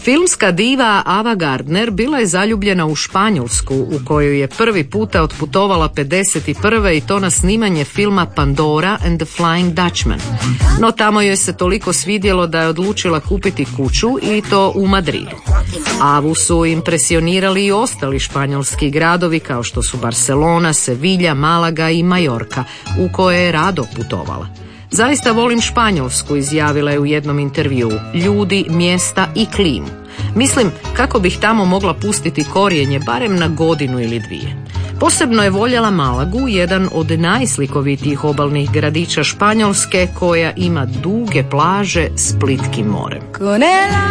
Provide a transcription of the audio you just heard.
Filmska diva Ava Gardner bila je zaljubljena u Španjolsku, u koju je prvi puta otputovala 51. i to na snimanje filma Pandora and the Flying Dutchman. No tamo joj se toliko svidjelo da je odlučila kupiti kuću i to u Madridu. Avu su impresionirali i ostali španjolski gradovi kao što su Barcelona, Sevilla, Malaga i Majorka, u koje je rado putovala. Zaista volim Španjolsku, izjavila je u jednom intervjuu, ljudi, mjesta i klimu. Mislim kako bih tamo mogla pustiti korijenje barem na godinu ili dvije. Posebno je voljela Malagu, jedan od najslikovitijih obalnih gradića Španjolske, koja ima duge plaže s plitkim morem.